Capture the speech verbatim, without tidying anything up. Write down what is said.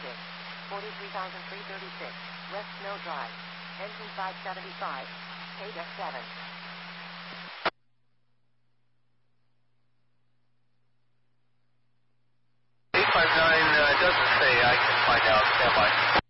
Negative. forty-three thousand three hundred thirty-six. West Snow Drive. Engine five seventy-five. K D F seven. eight five nine uh, doesn't say. I can find out. Stand by.